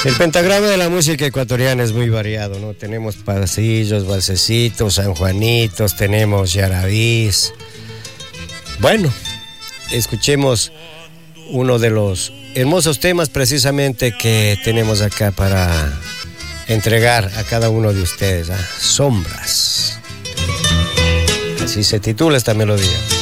El pentagrama de la música ecuatoriana es muy variado, ¿no? Tenemos pasillos, valsecitos, sanjuanitos, tenemos yarabís. Bueno, escuchemos uno de los hermosos temas precisamente que tenemos acá para entregar a cada uno de ustedes, ¿eh? Sombras. Así se titula esta melodía.